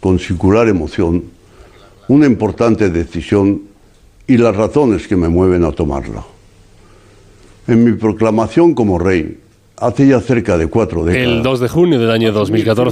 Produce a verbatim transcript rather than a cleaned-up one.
con singular emoción una importante decisión y las razones que me mueven a tomarla. En mi proclamación como rey, hace ya cerca de cuatro décadas... El dos de junio del año dos mil catorce...